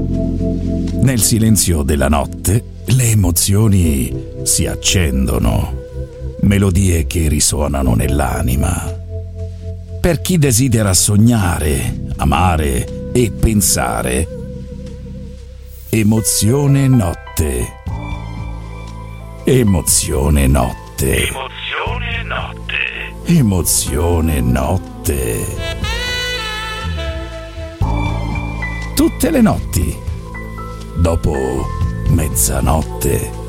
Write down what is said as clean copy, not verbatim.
Nel silenzio della notte le emozioni si accendono, melodie che risuonano nell'anima. Per chi desidera sognare, amare e pensare, Emozione notte. Emozione notte. Emozione notte. Emozione notte. Tutte le notti, dopo mezzanotte.